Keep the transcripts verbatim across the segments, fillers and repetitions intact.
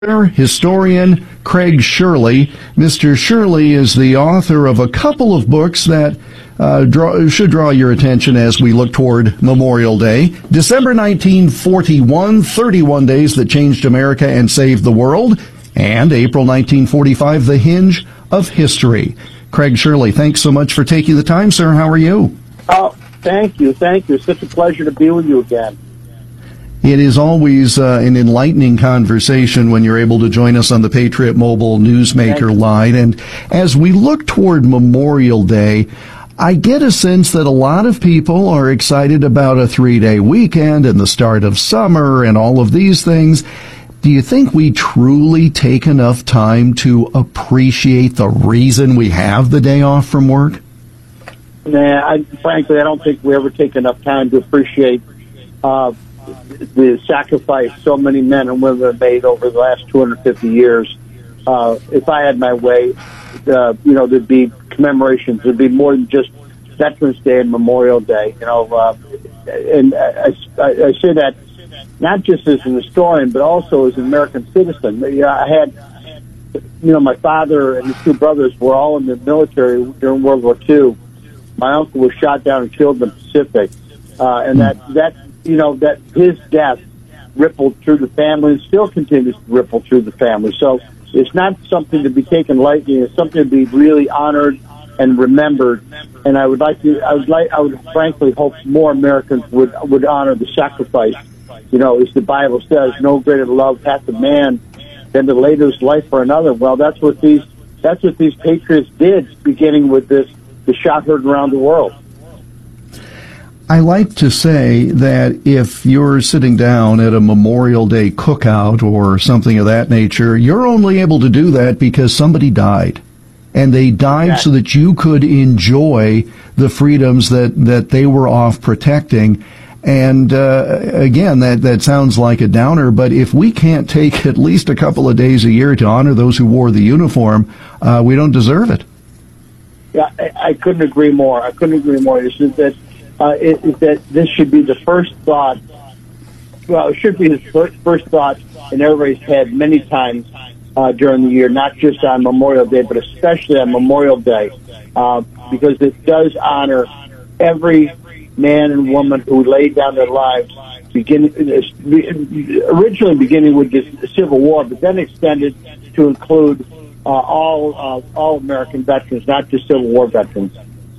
Historian Craig Shirley. Mister Shirley is the author of a couple of books that uh, draw, should draw your attention as we look toward Memorial Day. December nineteen forty-one, thirty-one Days That Changed America and Saved the World, and April nineteen forty-five, The Hinge of History. Craig Shirley, thanks so much for taking the time, sir. How are you? Oh, thank you, thank you. It's such a pleasure to be with you again. It is always uh, an enlightening conversation when you're able to join us on the Patriot Mobile Newsmaker line. And as we look toward Memorial Day, I get a sense that a lot of people are excited about a three-day weekend and the start of summer and all of these things. Do you think we truly take enough time to appreciate the reason we have the day off from work? Nah, I, frankly, I don't think we ever take enough time to appreciate uh, the sacrifice so many men and women have made over the last two hundred fifty years. Uh, if I had my way, uh, you know, there'd be commemorations. There'd be more than just Veterans Day and Memorial Day. You know, uh, and I, I, I say that not just as an historian, but also as an American citizen. You know, I had, you know, my father and his two brothers were all in the military during World War Two. My uncle was shot down and killed in the Pacific, uh, and that that. you know, that his death rippled through the family and still continues to ripple through the family. So it's not something to be taken lightly. It's something to be really honored and remembered. And I would like to, I would like, I would frankly hope more Americans would, would honor the sacrifice. You know, as the Bible says, no greater love hath a man than to lay his life for another. Well, that's what these, that's what these patriots did, beginning with this, the shot heard around the world. I like to say that if you're sitting down at a Memorial Day cookout or something of that nature, you're only able to do that because somebody died. And they died so that you could enjoy the freedoms that, that they were off protecting. And uh, again, that, that sounds like a downer, but if we can't take at least a couple of days a year to honor those who wore the uniform, uh, we don't deserve it. Yeah, I, I couldn't agree more. I couldn't agree more. It's just that Uh, is, is that this should be the first thought, well, it should be the first, first thought in everybody's head many times uh, during the year, not just on Memorial Day, but especially on Memorial Day, uh, because it does honor every man and woman who laid down their lives, beginning, originally beginning with the Civil War, but then extended to include uh, all, uh, all American veterans, not just Civil War veterans.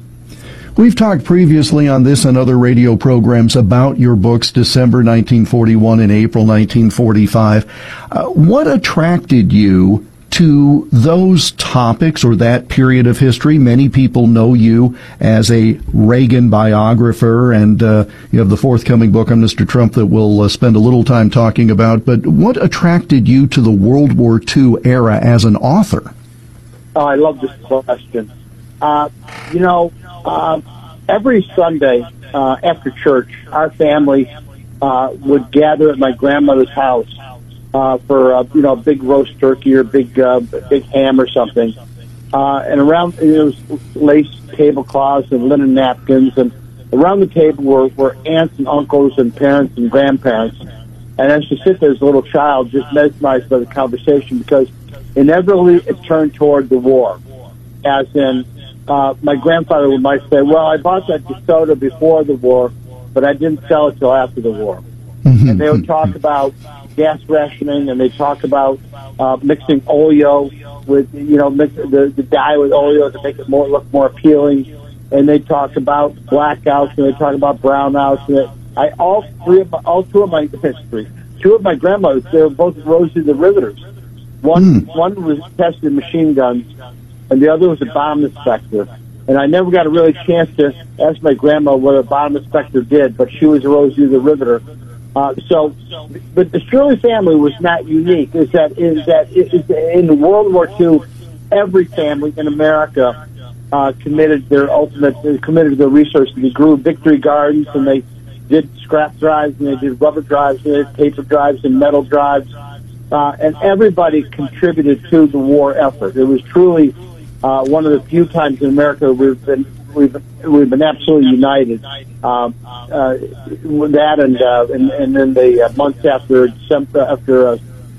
We've talked previously on this and other radio programs about your books, December nineteen forty-one and April nineteen forty-five. Uh, what attracted you to those topics or that period of history? Many people know you as a Reagan biographer, and uh, you have the forthcoming book on Mister Trump that we'll uh, spend a little time talking about. But what attracted you to the World War Two era as an author? Oh, I love this question. Uh, you know, uh, every Sunday uh, after church, our family uh, would gather at my grandmother's house uh, for uh, you know a big roast turkey or big uh, big ham or something, uh, and around there was lace tablecloths and linen napkins, and around the table were, were aunts and uncles and parents and grandparents. And I used to sit there as a little child, just mesmerized by the conversation, because inevitably it turned toward the war, as in. Uh, my grandfather might say, well, I bought that DeSoto before the war, but I didn't sell it till after the war. Mm-hmm. And they would talk about gas rationing, and they talk about uh, mixing oleo with, you know, mix the, the dye with oleo to make it more look more appealing. And they talk about blackouts, and they talk about brownouts. And it, I all three of my, all two of my history, two of my grandmothers, they were both Rosie the Riveters. One mm. one was tested machine guns, and the other was a bomb inspector. And I never got a really chance to ask my grandma what a bomb inspector did, but she was a Rosie the Riveter. Uh, so, but the Shirley family was not unique. Is that is that is in World War Two, every family in America uh, committed their ultimate committed their research. They grew victory gardens, and they did scrap drives, and they did rubber drives, and they did paper drives, and metal drives, uh, and everybody contributed to the war effort. It was truly. Uh, one of the few times in America we've been we've we've been absolutely united. Um, uh, that and, uh, and and then the uh, months after December, after uh,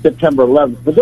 September eleventh. But